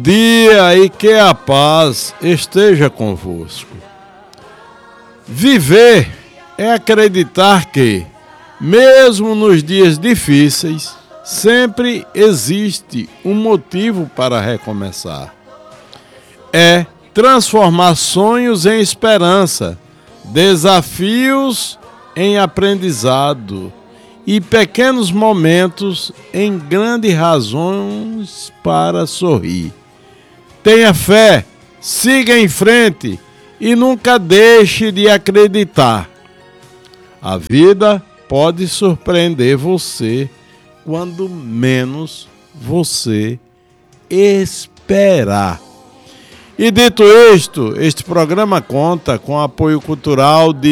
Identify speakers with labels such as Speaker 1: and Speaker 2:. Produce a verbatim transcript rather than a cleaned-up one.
Speaker 1: dia e que a paz esteja convosco. Viver é acreditar que, mesmo nos dias difíceis, sempre existe um motivo para recomeçar. É transformar sonhos em esperança, desafios em aprendizado e pequenos momentos em grandes razões para sorrir. Tenha fé, siga em frente e nunca deixe de acreditar. A vida pode surpreender você quando menos você esperar. E dito isto, este programa conta com apoio cultural de